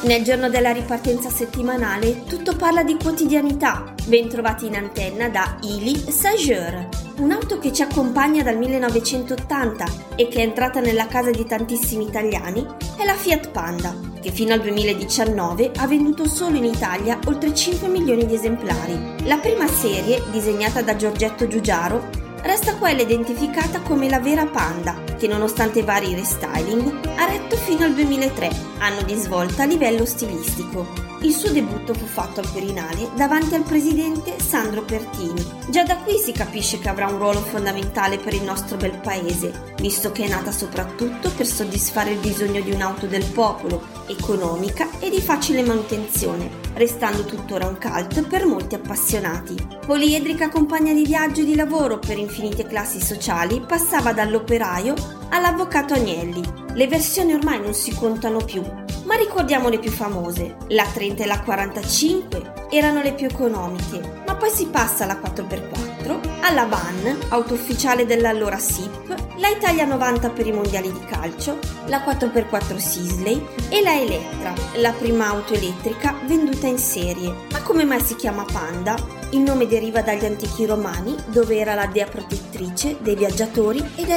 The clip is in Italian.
Nel giorno della ripartenza settimanale tutto parla di quotidianità, ben trovati in antenna da Ili Sageur, un'auto che ci accompagna dal 1980 e che è entrata nella casa di tantissimi italiani, è la Fiat Panda, che fino al 2019 ha venduto solo in Italia oltre 5 milioni di esemplari. La prima serie, disegnata da Giorgetto Giugiaro, resta quella identificata come la vera Panda, che nonostante vari restyling ha retto fino al 2003, anno di svolta a livello stilistico. Il suo debutto fu fatto al Quirinale davanti al presidente Sandro Pertini. Già da qui si capisce che avrà un ruolo fondamentale per il nostro bel paese, visto che è nata soprattutto per soddisfare il bisogno di un'auto del popolo, economica e di facile manutenzione, restando tuttora un cult per molti appassionati. Poliedrica compagna di viaggio e di lavoro per infinite classi sociali, passava dall'operaio all'avvocato Agnelli. Le versioni ormai non si contano più, ma ricordiamo le più famose. La 30 e la 45 erano le più economiche, ma poi si passa alla 4x4, alla Van, auto ufficiale dell'allora SIP, la Italia 90 per i mondiali di calcio, la 4x4 Sisley e la Elettra, la prima auto elettrica venduta in serie. Ma come mai si chiama Panda? Il nome deriva dagli antichi romani, dove era la dea protettrice dei viaggiatori e